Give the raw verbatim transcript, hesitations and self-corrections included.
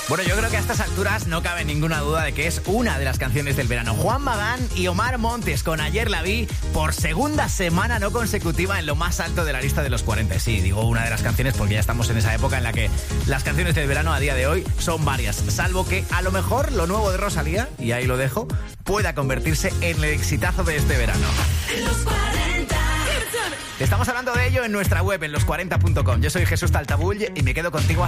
Bueno, yo creo que a estas alturas no cabe ninguna duda de que es una de las canciones del verano. Juan Magán y Omar Montes con Ayer la vi por segunda semana no consecutiva en lo más alto de la lista de los cuarenta. Sí, digo una de las canciones porque ya estamos en esa época en la que las canciones del verano a día de hoy son varias. Salvo que a lo mejor lo nuevo de Rosalía, y ahí lo dejo, pueda convertirse en el exitazo de este verano. Los cuarenta. Estamos hablando de ello en nuestra web, en los cuarenta punto com. Yo soy Jesús Taltabull y me quedo contigo hasta